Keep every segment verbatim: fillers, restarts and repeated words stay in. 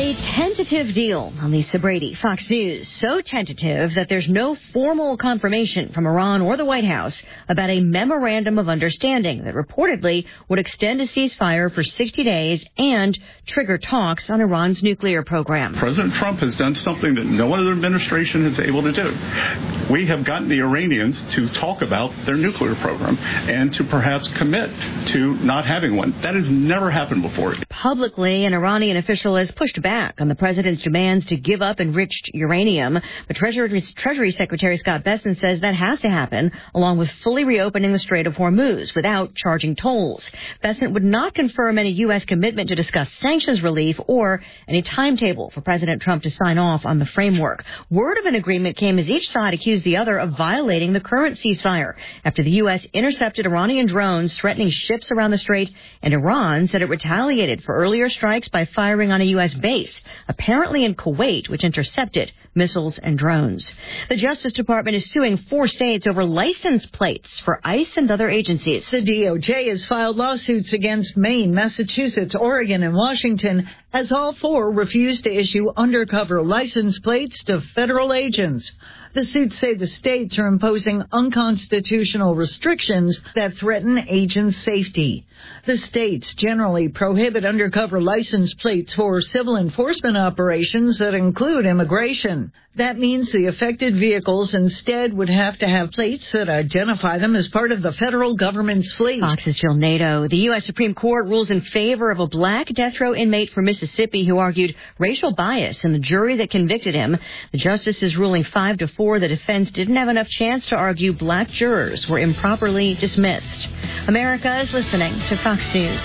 A tentative deal on Lisa Brady, Fox News. So tentative that there's no formal confirmation from Iran or the White House about a memorandum of understanding that reportedly would extend a ceasefire for sixty days and trigger talks on Iran's nuclear program. President Trump has done something that no other administration is able to do. We have gotten the Iranians to talk about their nuclear program and to perhaps commit to not having one. That has never happened before. Publicly, an Iranian official has pushed back on the president's demands to give up enriched uranium. But Treasury, Treasury Secretary Scott Bessent says that has to happen, along with fully reopening the Strait of Hormuz without charging tolls. Bessent would not confirm any U S commitment to discuss sanctions relief or any timetable for President Trump to sign off on the framework. Word of an agreement came as each side accused the other of violating the current ceasefire after the U S intercepted Iranian drones threatening ships around the strait, and Iran said it retaliated for earlier strikes by firing on a U S base, apparently in Kuwait, which intercepted missiles and drones. The Justice Department is suing four states over license plates for ICE and other agencies. The D O J has filed lawsuits against Maine, Massachusetts, Oregon, and Washington, as all four refused to issue undercover license plates to federal agents. The suits say the states are imposing unconstitutional restrictions that threaten agents' safety. The states generally prohibit undercover license plates for civil enforcement operations that include immigration. That means the affected vehicles instead would have to have plates that identify them as part of the federal government's fleet. Fox's Jill Nato. The U S Supreme Court rules in favor of a black death row inmate from Mississippi who argued racial bias in the jury that convicted him. The justices ruling five to four the defense didn't have enough chance to argue black jurors were improperly dismissed. America is listening to Fox News.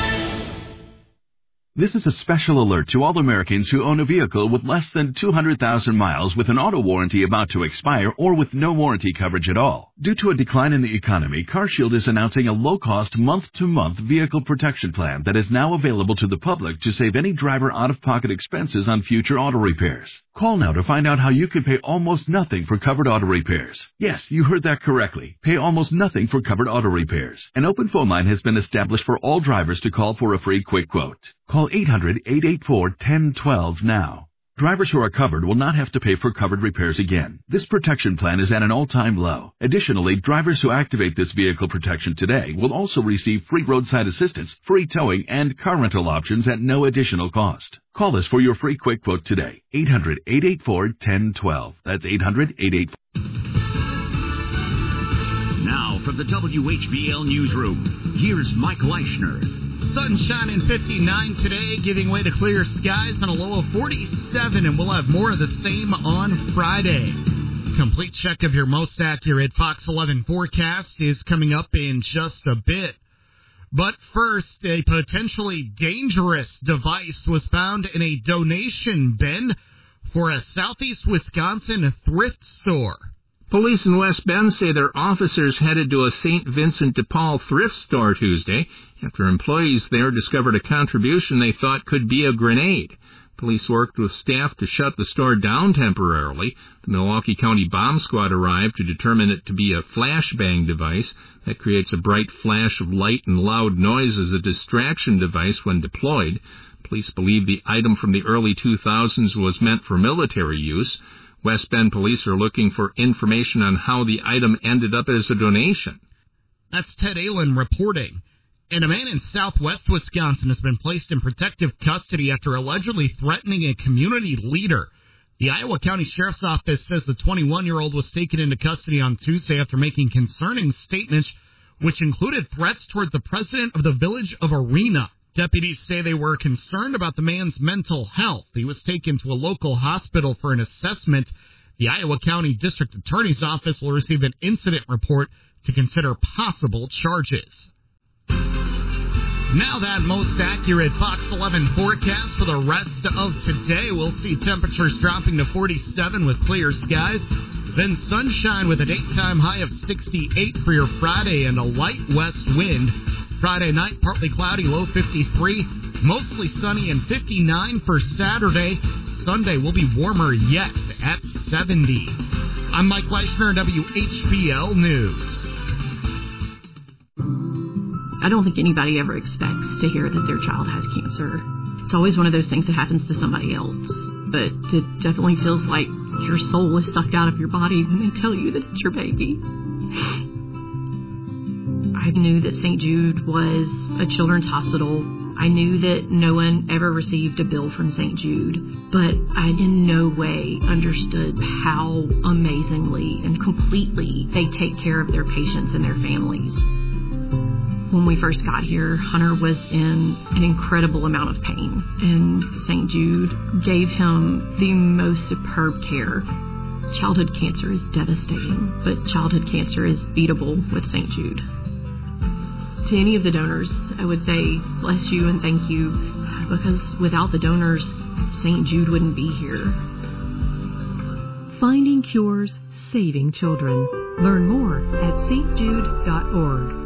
This is a special alert to all Americans who own a vehicle with less than two hundred thousand miles with an auto warranty about to expire or with no warranty coverage at all. Due to a decline in the economy, CarShield is announcing a low-cost month-to-month vehicle protection plan that is now available to the public to save any driver out-of-pocket expenses on future auto repairs. Call now to find out how you can pay almost nothing for covered auto repairs. Yes, you heard that correctly. Pay almost nothing for covered auto repairs. An open phone line has been established for all drivers to call for a free quick quote. Call eight hundred, eight eight four, one zero one two now. Drivers who are covered will not have to pay for covered repairs again. This protection plan is at an all-time low. Additionally, drivers who activate this vehicle protection today will also receive free roadside assistance, free towing, and car rental options at no additional cost. Call us for your free quick quote today. eight hundred, eight eight four, one zero one two. That's eight hundred, eight eight four. Now from the W H B L Newsroom, here's Mike Leischner. Sunshine in fifty-nine today, giving way to clear skies and a low of forty-seven, and we'll have more of the same on Friday. Complete check of your most accurate Fox eleven forecast is coming up in just a bit. But first, a potentially dangerous device was found in a donation bin for a southeast Wisconsin thrift store. Police in West Bend say their officers headed to a Saint Vincent de Paul thrift store Tuesday after employees there discovered a contribution they thought could be a grenade. Police worked with staff to shut the store down temporarily. The Milwaukee County Bomb Squad arrived to determine it to be a flashbang device that creates a bright flash of light and loud noise as a distraction device when deployed. Police believe the item from the early two thousands was meant for military use. West Bend police are looking for information on how the item ended up as a donation. That's Ted Allen reporting. And a man in southwest Wisconsin has been placed in protective custody after allegedly threatening a community leader. The Iowa County Sheriff's Office says the twenty-one-year-old was taken into custody on Tuesday after making concerning statements, which included threats toward the president of the village of Arena. Deputies say they were concerned about the man's mental health. He was taken to a local hospital for an assessment. The Iowa County District Attorney's Office will receive an incident report to consider possible charges. Now that most accurate Fox eleven forecast for the rest of today. We'll see temperatures dropping to forty-seven with clear skies. Then sunshine with a daytime high of sixty-eight for your Friday and a light west wind. Friday night, partly cloudy, low fifty-three. Mostly sunny and fifty-nine for Saturday. Sunday will be warmer yet at seventy. I'm Mike Leischner, W H B L News. I don't think anybody ever expects to hear that their child has cancer. It's always one of those things that happens to somebody else. But it definitely feels like your soul is sucked out of your body when they tell you that it's your baby. I knew that Saint Jude was a children's hospital. I knew that no one ever received a bill from Saint Jude, but I in no way understood how amazingly and completely they take care of their patients and their families. When we first got here, Hunter was in an incredible amount of pain, and Saint Jude gave him the most superb care. Childhood cancer is devastating, but childhood cancer is beatable with Saint Jude. To any of the donors, I would say bless you and thank you, because without the donors, Saint Jude wouldn't be here. Finding cures, saving children. Learn more at s t jude dot org.